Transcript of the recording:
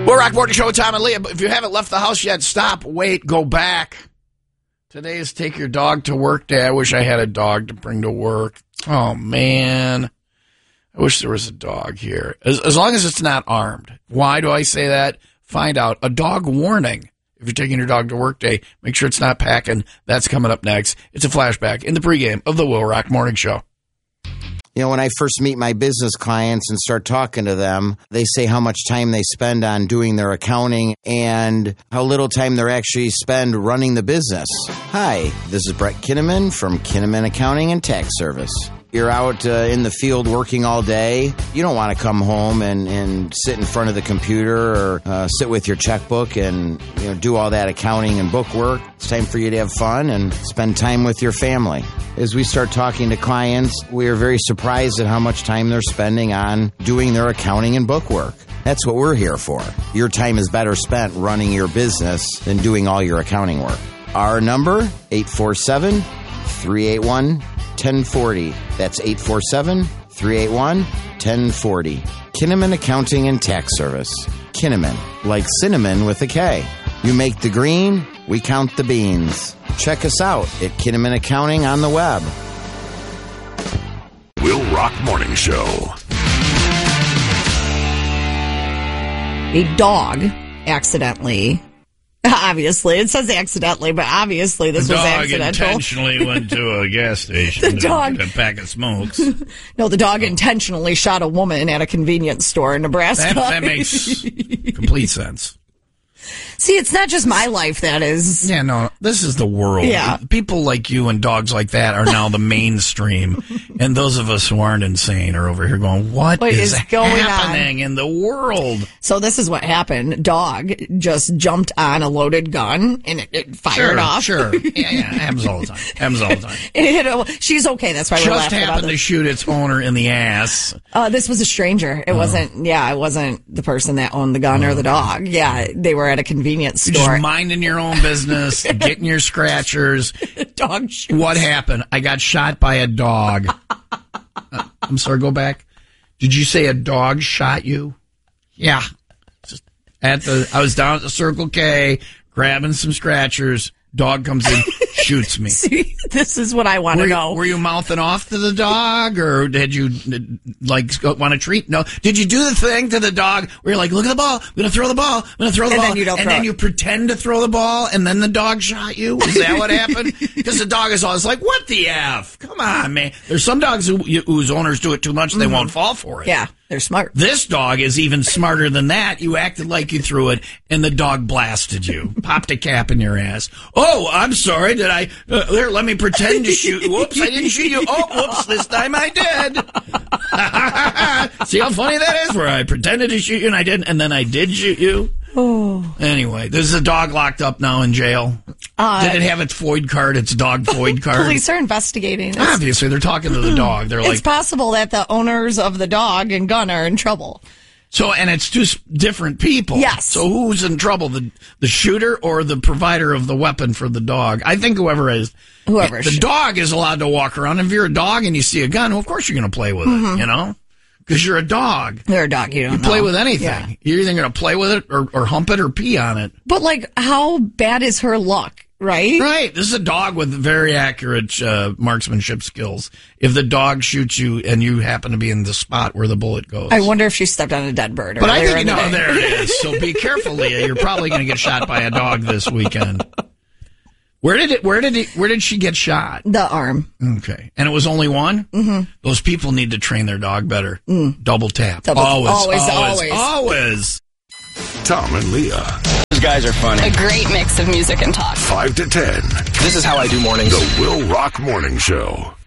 We'll Rock Morning Show with Tom and Leah. If you haven't left the house yet, stop, wait, go back. Today is Take Your Dog to Work Day. I wish I had a dog to bring to work. Oh, man. I wish there was a dog here. As long as it's not armed. Why do I say that? Find out. A dog warning. If you're taking your dog to work day, make sure it's not packing. That's coming up next. It's a flashback in the pregame of the Will Rock Morning Show. You know, when I first meet my business clients and start talking to them, they say how much time they spend on doing their accounting and how little time they actually spend running the business. Hi, this is Brett Kinnaman from Kinnaman Accounting and Tax Service. You're out in the field working all day. You don't want to come home and sit in front of the computer or sit with your checkbook and do all that accounting and book work. It's time for you to have fun and spend time with your family. As we start talking to clients, we are very surprised at how much time they're spending on doing their accounting and book work. That's what we're here for. Your time is better spent running your business than doing all your accounting work. Our number, 847-381-1040. That's 847-381-1040. Kinnaman Accounting and Tax Service. Kinnaman, like cinnamon with a K. You make the green, we count the beans. Check us out at Kinnaman Accounting on the web. Will Rock Morning Show. A dog accidentally... Obviously, it says accidentally, but obviously this was accidental. The dog intentionally went to a gas station to get a pack of smokes. No, the dog intentionally shot a woman at a convenience store in Nebraska. That makes complete sense. See, it's not just my life that is... Yeah, no, this is the world. Yeah. People like you and dogs like that are now the mainstream, and those of us who aren't insane are over here going, what is going happening in the world? So this is what happened. Dog just jumped on a loaded gun, and it fired off. Sure, yeah, happens all the time. It hit she's okay, that's why we're laughing about this. Just happened to shoot its owner in the ass. This was a stranger. It wasn't the person that owned the gun or the dog. Yeah, they were at a convenience store. Just minding your own business, getting your scratchers. Dog shoots. What happened? I got shot by a dog. I'm sorry, go back. Did you say a dog shot you? Yeah. I was down at the Circle K, grabbing some scratchers. Dog comes in, shoots me. See, this is what I want to know. Were you mouthing off to the dog, or did you want a treat? No. Did you do the thing to the dog where you're like, look at the ball, I'm going to throw the ball, and then you pretend to throw the ball, and then the dog shot you? Is that what happened? Because the dog is always like, what the F? Come on, man. There's some dogs whose owners do it too much, they won't fall for it. Yeah. They're smart. This dog is even smarter than that. You acted like you threw it, and the dog blasted you. Popped a cap in your ass. Oh, I'm sorry. Did I? There, let me pretend to shoot. Whoops, I didn't shoot you. Oh, whoops, this time I did. See how funny that is? Where I pretended to shoot you, and I didn't, and then I did shoot you. Oh. Anyway, there's a dog locked up now in jail. Did it have its FOID card, its dog FOID card? Police are investigating. Obviously, they're talking to the dog. They're like, it's possible that the owners of the dog and gun are in trouble. So, and it's two different people. Yes. So who's in trouble, the shooter or the provider of the weapon for the dog? I think whoever is. The dog is allowed to walk around. If you're a dog and you see a gun, well, of course you're going to play with it, you know? Because you're a dog. You're a dog. You don't play with anything. Yeah. You're either going to play with it or hump it or pee on it. But, like, how bad is her luck, right? Right. This is a dog with very accurate marksmanship skills. If the dog shoots you and you happen to be in the spot where the bullet goes. I wonder if she stepped on a dead bird. But I think, there it is. So be careful, Leah. You're probably going to get shot by a dog this weekend. Where did she get shot? The arm. Okay. And it was only one? Mm-hmm. Those people need to train their dog better. Double tap. Always. Tom and Leah. These guys are funny. A great mix of music and talk. 5 to 10. This is how I do mornings. The Will Rock Morning Show.